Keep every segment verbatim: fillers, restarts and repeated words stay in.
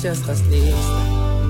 Ya estás lista.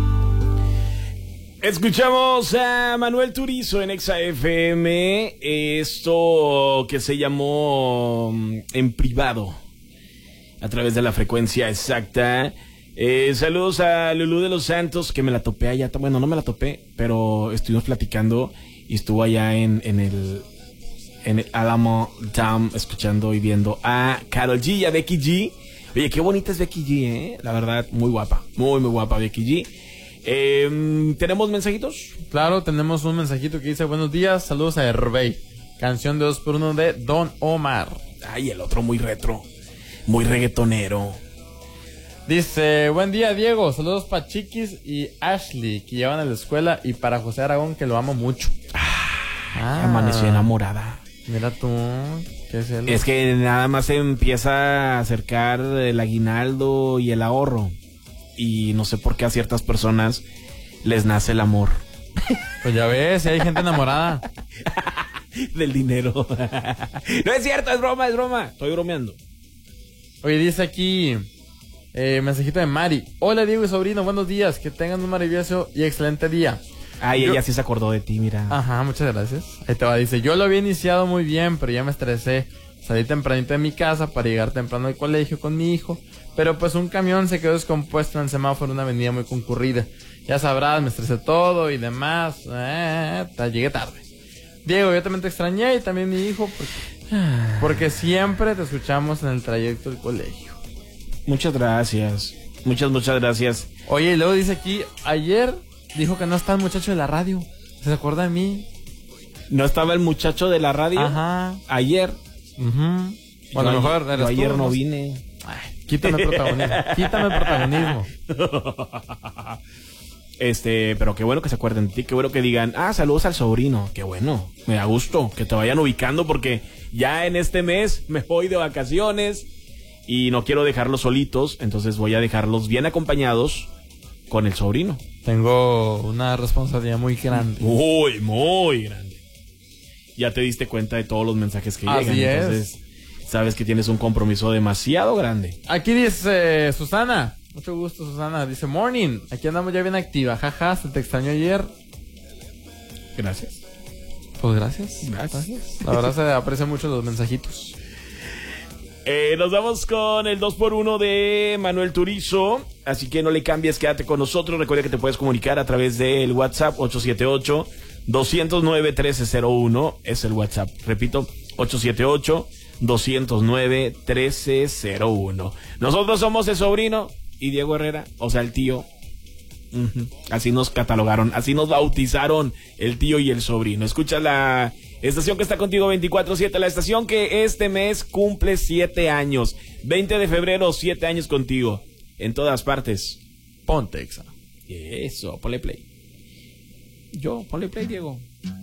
Escuchamos a Manuel Turizo en Exa F M, esto que se llamó En Privado, a través de la frecuencia exacta. Eh, saludos a Lulú de los Santos, que me la topé allá, bueno, no me la topé, pero estuvimos platicando y estuvo allá en, en el en el Alamo Dam, escuchando y viendo a Karol G y a Becky G. Oye, qué bonita es Becky G, eh, la verdad, muy guapa, muy muy guapa Becky G. Eh, ¿Tenemos mensajitos? Claro, tenemos un mensajito que dice: buenos días, saludos a Herbey. Canción de dos por uno de Don Omar. Ay, el otro muy retro, muy reggaetonero. Dice: buen día, Diego, saludos para Chiquis y Ashley, que llevan a la escuela, y para José Aragón, que lo amo mucho. Ah, amaneció enamorada. Mira tú, ¿qué es él? Es que nada más se empieza a acercar el aguinaldo y el ahorro. Y no sé por qué a ciertas personas les nace el amor. Pues ya ves, si hay gente enamorada del dinero. No es cierto, es broma, es broma. Estoy bromeando. Oye, dice aquí, eh, mensajito de Mari: hola Diego y sobrino, buenos días, que tengan un maravilloso y excelente día. Ay, Yo... ella sí se acordó de ti, mira. Ajá, muchas gracias. Ahí te va, dice: yo lo había iniciado muy bien, pero ya me estresé. Salí tempranito de mi casa para llegar temprano al colegio con mi hijo, pero pues un camión se quedó descompuesto en el semáforo en una avenida muy concurrida. Ya sabrás, me estresé todo y demás. Eh, llegué tarde. Diego, yo también te extrañé, y también mi hijo, porque, porque siempre te escuchamos en el trayecto del colegio. Muchas gracias. Muchas, muchas gracias. Oye, y luego dice aquí, ayer dijo que no está el muchacho de la radio. ¿Se acuerda de mí? ¿No estaba el muchacho de la radio? Ajá. Ayer. Uh-huh. Bueno, a lo mejor eres yo tú, ayer no ¿no? vine. Ay, quítame el protagonismo. Quítame el protagonismo. Este, pero qué bueno que se acuerden de ti, qué bueno que digan: ah, saludos al sobrino. Qué bueno, me da gusto que te vayan ubicando, porque ya en este mes me voy de vacaciones y no quiero dejarlos solitos, entonces voy a dejarlos bien acompañados con el sobrino. Tengo una responsabilidad muy grande. Muy, muy grande. Ya te diste cuenta de todos los mensajes que Así llegan, es. entonces sabes que tienes un compromiso demasiado grande. Aquí dice Susana, mucho gusto Susana, dice: morning, aquí andamos ya bien activa, jaja, se te extrañó ayer. Gracias. Pues gracias. Gracias. gracias. La verdad se aprecia mucho los mensajitos. Eh, nos vamos con el dos por uno de Manuel Turizo, así que no le cambies, quédate con nosotros. Recuerda que te puedes comunicar a través del WhatsApp ocho siete ocho, dos cero nueve, uno tres cero uno, es el WhatsApp. Repito, ocho siete ocho, dos cero nueve, uno tres cero uno. Nosotros somos el sobrino y Diego Herrera, o sea, el tío. Uh-huh. Así nos catalogaron, así nos bautizaron, el tío y el sobrino. Escucha la estación que está contigo veinticuatro siete, la estación que este mes cumple siete años. veinte de febrero, siete años contigo. En todas partes. Ponte Exa. Eso, ponle play. Yo, ponle play, Diego.